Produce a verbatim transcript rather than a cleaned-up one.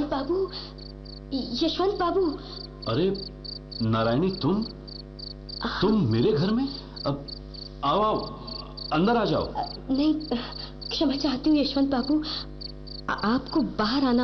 यशवंत बाबू, यशवंत बाबू। अरे नारायणी, तुम तुम मेरे घर में? अब आओ आओ, अंदर आ जाओ। नहीं, क्षमा चाहती हूँ यशवंत बाबू, आपको बाहर आना